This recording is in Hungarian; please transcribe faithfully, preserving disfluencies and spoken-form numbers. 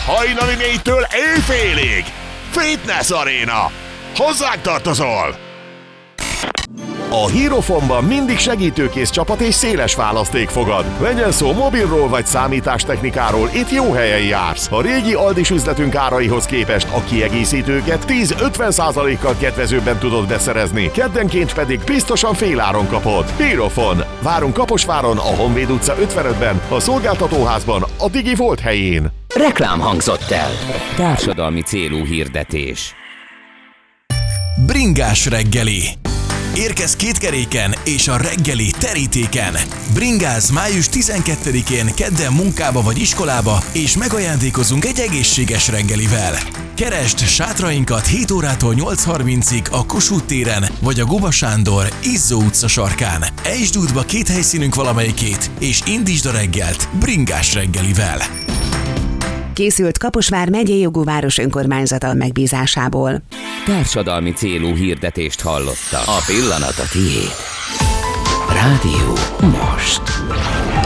hajnali négytől éjfélig. Fitness Arena. Hozzánk tartozol! A Hierophonban mindig segítőkész csapat és széles választék fogad. Legyen szó mobilról vagy számítástechnikáról, itt jó helyen jársz. A régi Aldis üzletünk áraihoz képest a kiegészítőket tíz-ötven százalékkal kedvezőbben tudod beszerezni, keddenként pedig biztosan féláron kapod. Hierophon. Várunk Kaposváron, a Honvéd utca ötvenötben, a szolgáltatóházban, a Digi Volt helyén. Reklám hangzott el. Társadalmi célú hirdetés. Bringás reggeli. Érkezz kétkeréken és a reggeli terítéken. Bringáz május tizenkettedikén kedden munkába vagy iskolába, és megajándékozunk egy egészséges reggelivel. Keresd sátrainkat hét órától nyolc harmincig a Kossuth téren, vagy a Goba Sándor Izzó utca sarkán. Ejtsd útba két helyszínünk valamelyikét, és indítsd a reggelt Bringás reggelivel. Készült Kaposvár megyei jogú város önkormányzata megbízásából. Társadalmi célú hirdetést hallotta. A pillanat a tiéd. Rádió most.